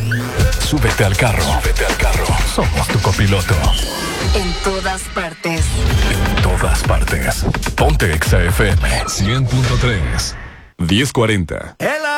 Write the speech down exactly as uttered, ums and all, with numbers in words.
Súbete al carro. Súbete al carro. Somos tu copiloto. En todas partes. En todas partes. Ponte Exa F M. cien punto tres. diez cuarenta. El